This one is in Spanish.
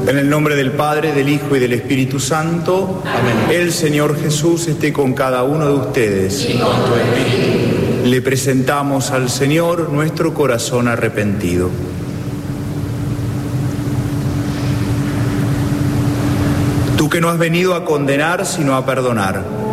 En el nombre del Padre, del Hijo y del Espíritu Santo. Amén. El Señor Jesús esté con cada uno de ustedes. Y con tu espíritu. Le presentamos al Señor nuestro corazón arrepentido. Tú que no has venido a condenar, sino a perdonar.